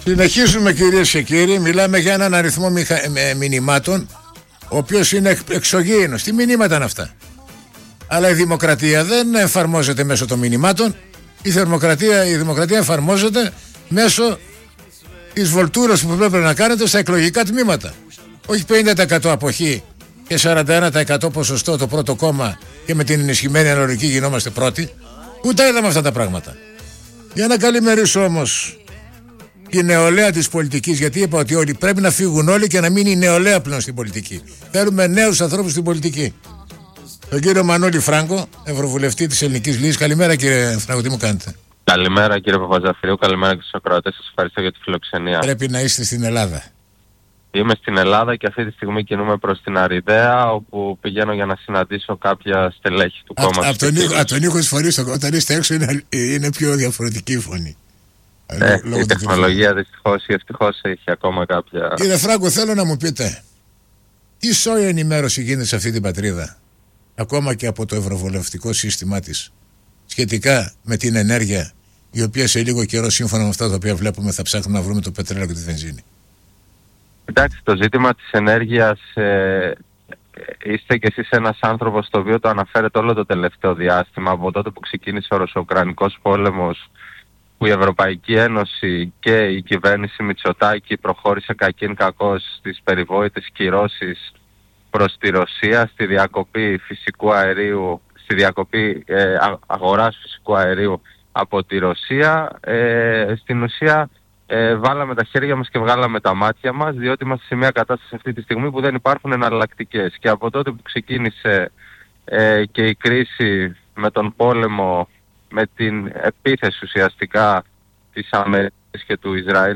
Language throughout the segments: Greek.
Συνεχίζουμε, κυρίες και κύριοι. Μιλάμε για έναν αριθμό μηνυμάτων, ο οποίος είναι εξωγήινος. Τι μηνύματα είναι αυτά? Αλλά η δημοκρατία δεν εφαρμόζεται μέσω των μηνυμάτων. Η δημοκρατία εφαρμόζεται μέσω της βολτούρας που πρέπει να κάνετε στα εκλογικά τμήματα. Όχι 50% αποχή και 41% ποσοστό το πρώτο κόμμα και με την ενισχυμένη αναλογική γινόμαστε πρώτοι. Ούτε είδαμε αυτά τα πράγματα. Για να καλημερίσω όμως η νεολαία της πολιτικής, γιατί είπα ότι όλοι πρέπει να φύγουν όλοι και να μείνει η νεολαία πλέον στην πολιτική. Θέλουμε νέους ανθρώπους στην πολιτική. Τον κύριο Μανώλη Φράγκο, Ευρωβουλευτή της Ελληνικής Λύσης. Καλημέρα, κύριε Φράγκο, τι μου κάνετε? Καλημέρα, κύριε Παπαζαφυρίου, καλημέρα και στους ακροατές. Σας ευχαριστώ για τη φιλοξενία. Πρέπει να είστε στην Ελλάδα. Είμαι στην Ελλάδα και αυτή τη στιγμή κινούμε προς την Αριδαία, όπου πηγαίνω για να συναντήσω κάποια στελέχη του κόμματος. Από τον ήχο της φωνής, όταν είστε έξω είναι πιο διαφορετική η φωνή. Η τεχνολογία δυστυχώς ή ευτυχώς έχει ακόμα κάποια... Κύριε Φράγκο, θέλω να μου πείτε, τι σόη ενημέρωση γίνεται σε αυτή την πατρίδα, ακόμα και από το ευρωβουλευτικό σύστημά της, σχετικά με την ενέργεια, η οποία σε λίγο καιρό, σύμφωνα με αυτά τα οποία βλέπουμε, θα ψάχνουμε να βρούμε το πετρέλαιο και τη βενζίνη? Εντάξει, το ζήτημα της ενέργειας είστε κι εσείς ένας άνθρωπος το οποίο το αναφέρετε όλο το τελευταίο διάστημα, από τότε που ξεκίνησε ο Ρωσο-Ουκρανικός πόλεμος, που η Ευρωπαϊκή Ένωση και η κυβέρνηση Μητσοτάκη προχώρησε κακήν κακώς στις περιβόητες κυρώσεις προς τη Ρωσία, στη διακοπή φυσικού αερίου, στη διακοπή αγοράς φυσικού αερίου από τη Ρωσία. Στην ουσία βάλαμε τα χέρια μας και βγάλαμε τα μάτια μας, διότι είμαστε σε μια κατάσταση αυτή τη στιγμή που δεν υπάρχουν εναλλακτικές. Και από τότε που ξεκίνησε και η κρίση με τον πόλεμο, με την επίθεση ουσιαστικά της Αμερικής και του Ισραήλ,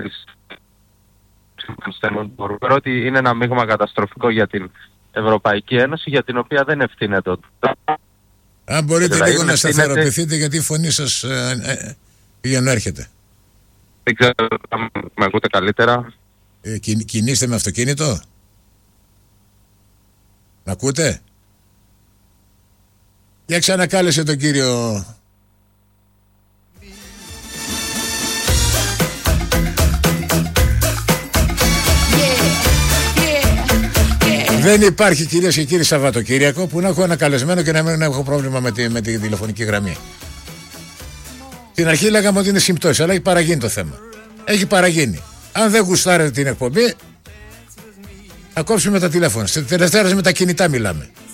θεωρώ ότι είναι ένα μείγμα καταστροφικό για την Ευρωπαϊκή Ένωση, για την οποία δεν ευθύνεται. Αν μπορείτε λίγο να σταθεροποιηθείτε, γιατί η φωνή σας πηγαίνει έρχεται. Δεν ξέρω αν με ακούτε καλύτερα. Κινείστε με αυτοκίνητο? Με ακούτε? Για ξανακάλεσε τον κύριο. Δεν υπάρχει, κυρίες και κύριοι, Σαββατοκύριακο που να έχω ένα καλεσμένο και να μην έχω πρόβλημα με τη τηλεφωνική γραμμή. Στην αρχή λέγαμε ότι είναι συμπτώσεις, αλλά έχει παραγίνει το θέμα. Έχει παραγίνει. Αν δεν γουστάρετε την εκπομπή, θα κόψουμε τα τηλέφωνα. Τελευταία με τα κινητά μιλάμε.